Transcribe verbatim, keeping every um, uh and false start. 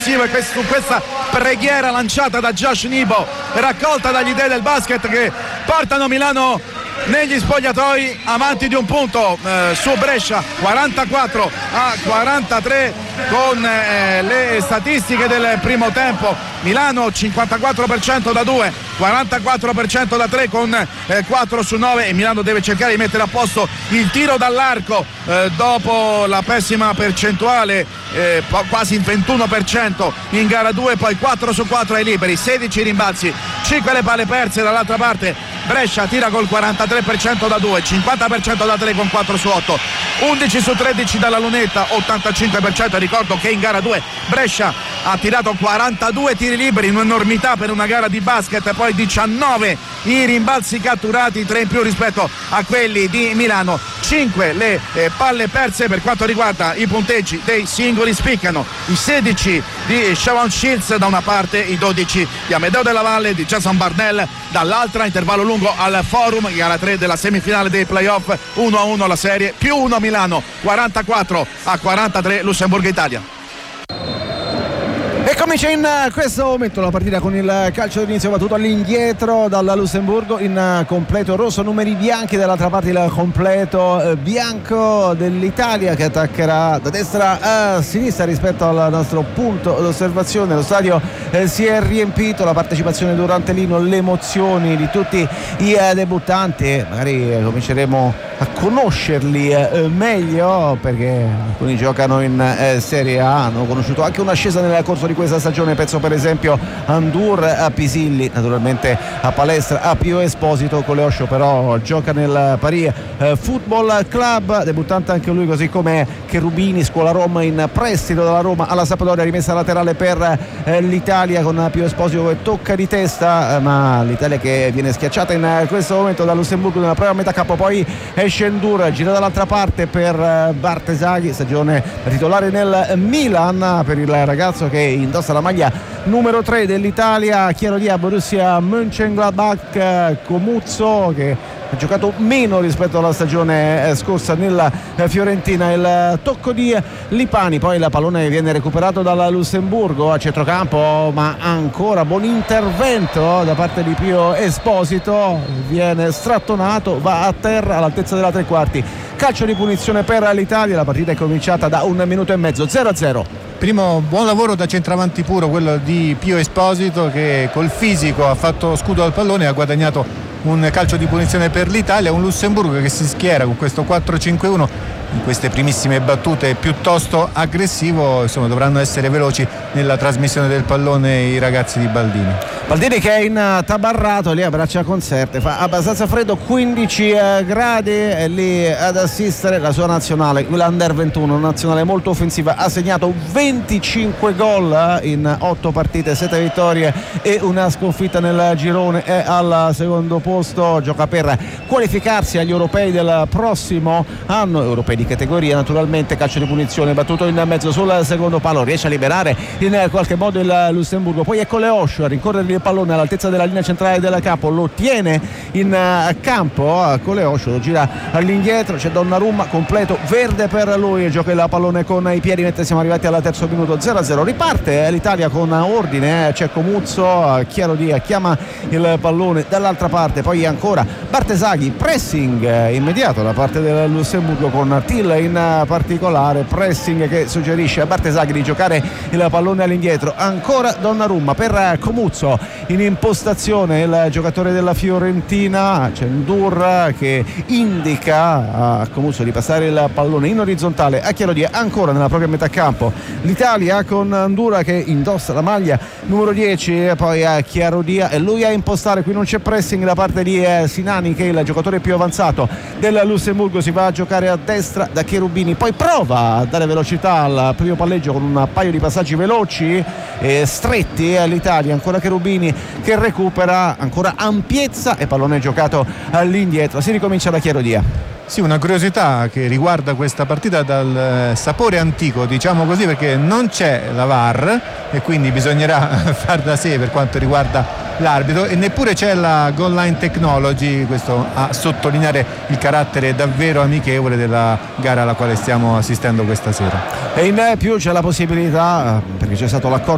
e su questa preghiera lanciata da Josh Nebo, raccolta dagli dei del basket, che portano Milano negli spogliatoi avanti di un punto eh, su Brescia, quarantaquattro a quarantatré con eh, le statistiche del primo tempo. Milano cinquantaquattro per cento da due, quarantaquattro per cento da tre con eh, quattro su nove, e Milano deve cercare di mettere a posto il tiro dall'arco eh, dopo la pessima percentuale, eh, quasi il ventuno per cento in gara due, poi quattro su quattro ai liberi, sedici rimbalzi, cinque le palle perse. Dall'altra parte Brescia tira col quarantatré per cento da due, cinquanta per cento da tre con quattro su otto, undici su tredici dalla lunetta, ottantacinque per cento. Ricordo che in gara due Brescia ha tirato quarantadue tiri liberi, un'enormità per una gara di basket, poi diciannove i rimbalzi catturati, tre in più rispetto a quelli di Milano, cinque le eh, palle perse. Per quanto riguarda i punteggi dei singoli, spiccano i sedici di Shavon Shields da una parte, i dodici di Amedeo della Valle, di Jason Barnell dall'altra. Intervallo lungo al Forum, gara tre della semifinale dei playoff, uno a uno la serie, più uno Milano, quarantaquattro a quarantatré Lussemburgo Italia. E comincia in questo momento la partita con il calcio d'inizio battuto all'indietro dalla Lussemburgo in completo rosso, numeri bianchi, dall'altra parte il completo bianco dell'Italia, che attaccherà da destra a sinistra rispetto al nostro punto d'osservazione. Lo stadio eh, si è riempito, la partecipazione durante l'ino, le emozioni di tutti i eh, debuttanti. Magari eh, cominceremo a conoscerli eh, meglio, perché alcuni giocano in eh, Serie A, hanno conosciuto anche un'ascesa nel corso di questa stagione, penso per esempio a Ndur, a Pisilli, naturalmente a Palestra, a Pio Esposito. Coleoscio però gioca nel Paris eh, Football Club, debuttante anche lui, così come Cherubini, scuola Roma, in prestito dalla Roma alla Sampdoria. Rimessa laterale per eh, l'Italia con Pio Esposito che tocca di testa, eh, ma l'Italia che viene schiacciata in eh, questo momento da Lussemburgo nella prima metà campo. Poi esce Ndur, gira dall'altra parte per eh, Bartesaghi, stagione titolare nel Milan per il ragazzo che indossa la maglia numero tre dell'Italia. Chiaro di Borussia Mönchengladbach, Comuzzo, che ha giocato meno rispetto alla stagione scorsa nella Fiorentina. Il tocco di Lipani, poi il pallone viene recuperato dalla Lussemburgo a centrocampo, ma ancora buon intervento da parte di Pio Esposito, viene strattonato, va a terra all'altezza della tre quarti. Calcio di punizione per l'Italia, la partita è cominciata da un minuto e mezzo, zero a zero. Primo buon lavoro da centravanti puro, quello di Pio Esposito, che col fisico ha fatto scudo al pallone e ha guadagnato un calcio di punizione per l'Italia. Un Lussemburgo che si schiera con questo quattro cinque uno in queste primissime battute, piuttosto aggressivo. Insomma, dovranno essere veloci nella trasmissione del pallone i ragazzi di Baldini. Baldini che è in tabarrato lì a Braccia Conserte, fa abbastanza freddo, quindici eh, gradi, è lì ad assistere la sua nazionale, l'Under ventuno, nazionale molto offensiva. Ha segnato venticinque gol in otto partite, sette vittorie e una sconfitta nel girone, è al secondo posto, gioca per qualificarsi agli europei del prossimo anno, europei di categoria naturalmente. Calcio di punizione battuto in mezzo sul secondo palo, riesce a liberare in qualche modo il Lussemburgo, poi ecco Leoscio a rincorrere il pallone all'altezza della linea centrale del campo, lo tiene in campo con Leoscio, lo gira all'indietro, c'è Donnarumma, completo verde per lui, gioca il pallone con i piedi mentre siamo arrivati al terzo minuto, zero a zero. Riparte l'Italia con ordine, c'è Comuzzo, Chiaro Dia chiama il pallone dall'altra parte, poi ancora Bartesaghi, pressing immediato da parte del Lussemburgo con Till in particolare, pressing che suggerisce a Bartesaghi di giocare il pallone all'indietro. Ancora Donnarumma per Comuzzo in impostazione, il giocatore della Fiorentina, c'è Ndur che indica a Comuzzo di passare il pallone in orizzontale a Chiaro Dia, ancora nella propria metà campo l'Italia con Ndur che indossa la maglia numero dieci, poi a Chiaro Dia e lui a impostare. Qui non c'è pressing da parte di eh, Sinani, che è il giocatore più avanzato del Lussemburgo, si va a giocare a destra da Cherubini, poi prova a dare velocità al primo palleggio con un paio di passaggi veloci e stretti all'Italia. Ancora Cherubini che recupera, ancora ampiezza e pallone giocato all'indietro. Si ricomincia da Chiaro Dia. Sì, una curiosità che riguarda questa partita dal sapore antico, diciamo così, perché non c'è la V A R e quindi bisognerà far da sé per quanto riguarda l'arbitro, e neppure c'è la goal line technology, questo a sottolineare il carattere davvero amichevole della gara alla quale stiamo assistendo questa sera. E in più c'è la possibilità, perché c'è stato l'accordo